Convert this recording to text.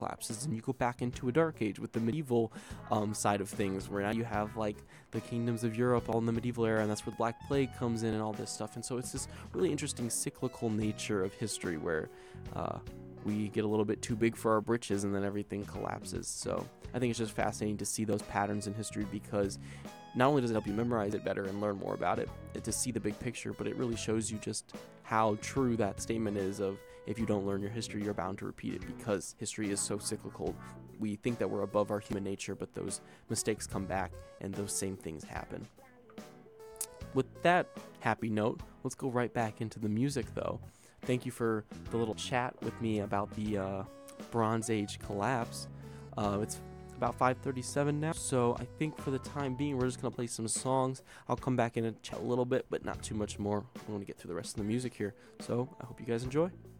collapses, and you go back into a dark age with the medieval side of things, where now you have like the kingdoms of Europe all in the medieval era, and that's where the Black Plague comes in and all this stuff. And so it's this really interesting cyclical nature of history where we get a little bit too big for our britches and then everything collapses. So I think it's just fascinating to see those patterns in history, because not only does it help you memorize it better and learn more about it, to see the big picture, but it really shows you just how true that statement is of, if you don't learn your history, you're bound to repeat it, because history is so cyclical. We think that we're above our human nature, but those mistakes come back and those same things happen. With that happy note, let's go right back into the music though. Thank you for the little chat with me about the Bronze Age collapse. It's about 5:37 now, so I think for the time being we're just going to play some songs. I'll come back in and chat a little bit, but not too much more. I want to get through the rest of the music here, so I hope you guys enjoy.